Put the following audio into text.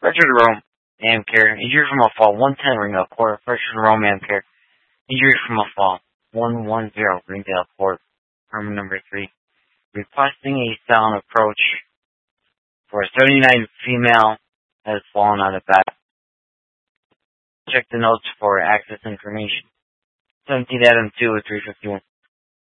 Richard Rome, Amcare, injury from a fall, 110 Ringdale Court. Richard Rome, Amcare, injury from a fall, 110 Ringdale Court. Room number 3. Requesting a sound approach for a 79 female that has fallen out of bed. Check the notes for access information. 17 Adam 2 with 351.